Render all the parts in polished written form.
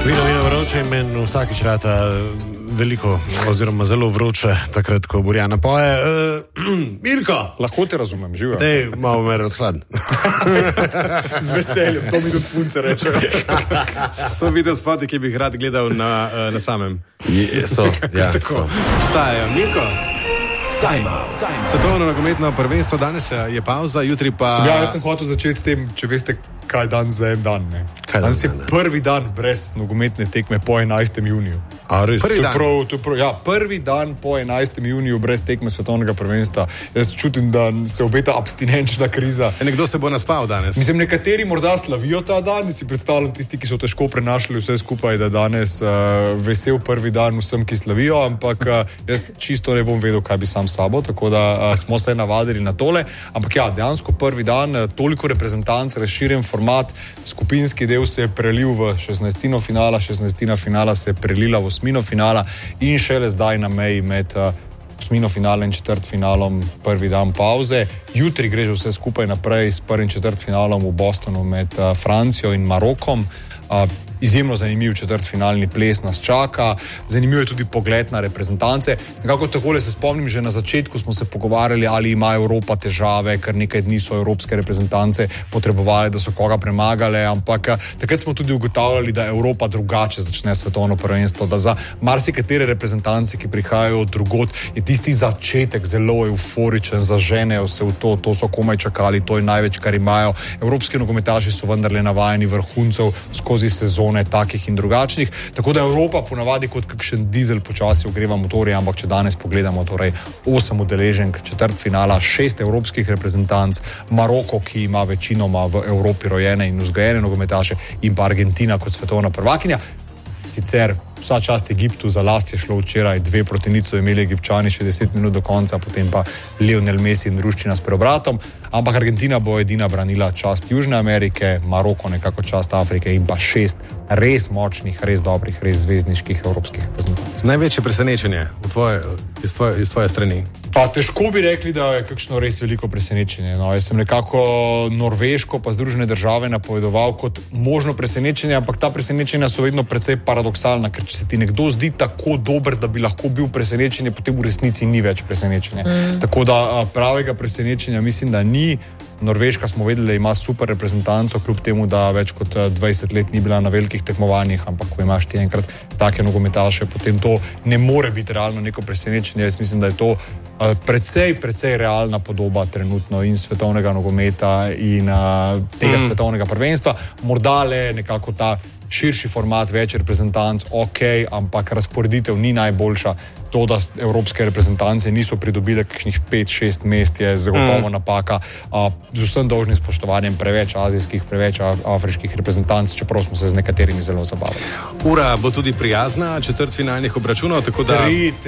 Vino vroče in vsakič rata veliko oziroma zelo vroče, takrat, ko Borjana poje. Milko! Lahko te razumem, živim. Dej, malo me razhladn. Z veseljem, to mi tudi punce rečejo. So video spoti, ki bi jih rad gledal na samem. So. Vstajajo. Milko? Time out. Svetovno nogometno prvenstvo, danes je pauza, jutri pa... Jaz sem hotel začeti s tem, če veste, kaj je dan za en dan. Danes je prvi dan brez nogometne tekme po 11. juniju. A res? Prvi dan? Prvi dan po 11. juniju brez tekme svetovnega prvenstva. Jaz čutim, da se obeta abstinenčna kriza. Nekdo se bo naspal danes. Mislim, nekateri morda slavijo ta dan, si predstavljam tisti, ki so težko prenašali vse skupaj, da danes vesel prvi dan vsem, ki slavijo, ampak jaz čisto ne bom vedel, kaj bi sam sabo, tako da smo se navadili na tole. Ampak ja, dejansko prvi dan, toliko reprezentanc, razširjen format, skupinski del se je prelil v 16. finala, 16. finala se je prelila v 8. finala in šele zdaj na meji med 8. finala in četrtfinalom prvi dan pauze. Jutri gre že vse skupaj naprej s prvim četrtfinalom v Bostonu med Francijo in Marokom. Izjemno zanimiv četrtfinalni ples nas čaka, zanimiv je tudi pogled na reprezentance. Nekako takole se spomnim, že na začetku smo se pogovarjali, ali ima Evropa težave, ker nekaj dni so evropske reprezentance potrebovali, da so koga premagale, ampak takrat smo tudi ugotavljali, da Evropa drugače začne svetovno prvenstvo, da za marsikatere reprezentance, ki prihajajo od drugod, je tisti začetek zelo euforičen, zaženejo se v to so komaj čakali, to je največ, kar imajo. Evropski nogometaši so vendarle navajeni vrhuncev skozi sezone takih in drugačnih, tako da Evropa ponavadi kot kakšen dizel počasi ogreva motorje, ampak če danes pogledamo, torej 8 udeleženk četrtfinala, 6 evropskih reprezentanc, Maroko, ki ima večinoma v Evropi rojene in vzgojene nogometaše, in pa Argentina kot svetovna prvakinja. Sicer vsa čast Egiptu, za last je šlo včeraj 2-0 so imeli Egipčani še 10 minut do konca, potem pa Lionel Messi in druščina s preobratom, ampak Argentina bo edina branila čast Južne Amerike, Maroko nekako čast Afrike in pa 6 res močnih, res dobrih, res zvezdniških evropskih reprezentacij. Največje presenečenje iz tvoje strani? Pa težko bi rekli, da je kakšno res veliko presenečenje. No, jaz sem nekako Norveško pa Združene države napovedoval kot možno presenečenje, ampak ta presenečenja so vedno precej paradoksalna, ker če se ti nekdo zdi tako dober, da bi lahko bil presenečenje, potem v resnici ni več presenečenje. Tako da pravega presenečenja mislim, da ni. Norveška smo vedeli, da ima super reprezentanco, kljub temu, da več kot 20 let ni bila na velikih tekmovanjih, ampak ko imaš ti enkrat take nogometaše, potem to ne more biti realno neko presenečenje. Jaz mislim, da je to precej realna podoba trenutno in svetovnega nogometa in tega svetovnega prvenstva. Morda le nekako ta širši format, več reprezentanc, ampak razporeditev ni najboljša. To, da evropske reprezentance niso pridobile kakšnih 5-6 mest, je zagotovo napaka. Z vsem dolžnim spoštovanjem preveč azijskih, preveč afriških reprezentanc, čeprav smo se z nekaterimi zelo zabavali. Ura bo tudi prijazna, četrtfinalnih obračunov, tako da...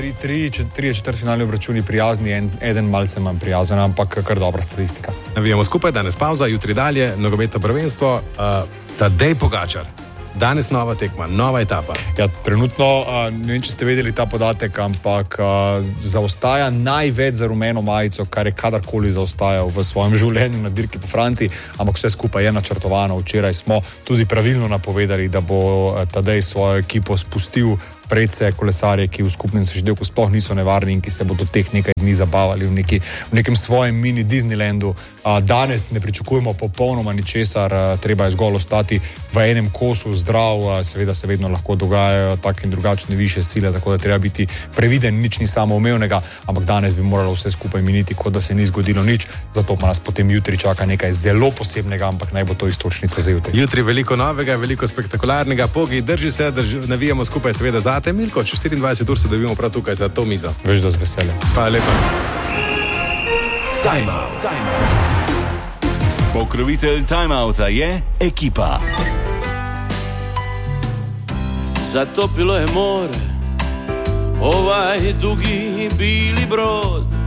Tri četrtfinalni obračuni prijazni, eden malce manj prijazen, ampak kar dobra statistika. Navijamo skupaj, danes pauza, jutri dalje, nogometno prvenstvo, Tadej Pogačar. Danes nova tekma, nova etapa. Ja, trenutno, ne vem, če ste vedeli ta podatek, ampak zaostaja največ za rumeno majico, kar je kadarkoli zaostajal v svojem življenju na dirki po Franciji, ampak vse skupaj je načrtovano. Včeraj smo tudi pravilno napovedali, da bo Tadej svojo ekipo spustil predse kolesarje, ki v skupnem seštevku sploh niso nevarni in ki se bodo teh nekaj dni zabavali v nekem svojem mini Disneylandu. Danes ne pričakujemo popolnoma ničesar, treba je zgolj ostati v enem kosu zdrav, seveda se vedno lahko dogajajo take in drugačne višje sile, tako da treba biti previden, nič ni samoumevnega, ampak danes bi moralo vse skupaj miniti, kot da se ni zgodilo nič, zato pa nas potem jutri čaka nekaj zelo posebnega, ampak naj bo to istočnica za jutri. Jutri veliko novega, veliko spektakularnega, Pogi, drži se, navijamo skupaj seveda za Milko, čez 24 ur se dobimo prav tukaj za to mizo. Veš, da z veseljem. Hvala lepa. Time out. Pokrovitelj Time Outa je Ekipa. Zatopilo je more, ovaj dugi bili brod.